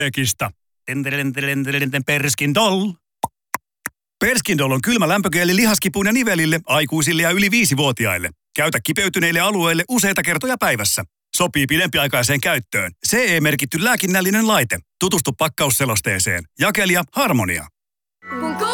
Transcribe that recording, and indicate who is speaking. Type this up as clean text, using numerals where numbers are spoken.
Speaker 1: Ekistä. Perskindol. Perskindol on kylmä lämpögeeli lihaskipuun ja nivelille, aikuisille ja yli 5-vuotiaille. Käytä kipeytyneille alueille useita kertoja päivässä. Sopii pidempiaikaiseen käyttöön. CE-merkitty lääkinnällinen laite. Tutustu pakkausselosteeseen. Jakelija Harmonia.